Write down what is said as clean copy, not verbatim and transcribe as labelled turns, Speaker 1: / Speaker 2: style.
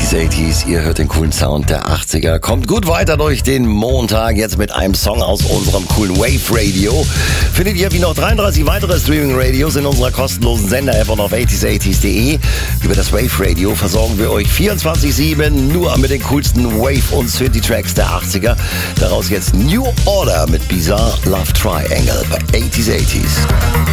Speaker 1: 80s, 80s, ihr hört den coolen Sound der 80er. Kommt gut weiter durch den Montag, jetzt mit einem Song aus unserem coolen Wave Radio. Findet ihr wie noch 33 weitere Streaming-Radios in unserer kostenlosen Sender-App und auf 80s80s.de. Über das Wave Radio versorgen wir euch 24/7 nur mit den coolsten Wave- und Synthie-Tracks der 80er. Daraus jetzt New Order mit Bizarre Love Triangle bei 80s80s.